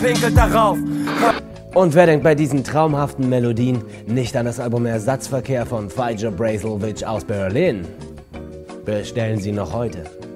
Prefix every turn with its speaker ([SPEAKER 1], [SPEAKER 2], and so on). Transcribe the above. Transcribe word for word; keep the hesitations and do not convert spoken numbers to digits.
[SPEAKER 1] pinkelt darauf.
[SPEAKER 2] Und wer denkt bei diesen traumhaften Melodien nicht an das Album Ersatzverkehr von Fejder Brazelwitsch aus Berlin? Bestellen Sie noch heute.